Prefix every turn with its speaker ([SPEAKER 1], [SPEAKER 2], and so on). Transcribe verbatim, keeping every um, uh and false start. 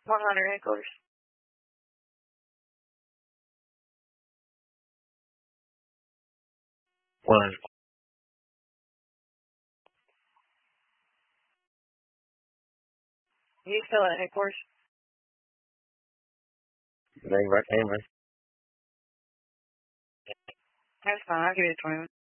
[SPEAKER 1] one hundred headquarters.
[SPEAKER 2] one hundred.
[SPEAKER 1] You still at headquarters?
[SPEAKER 2] They right anyway.
[SPEAKER 1] That's fine. I'll give you twenty minutes.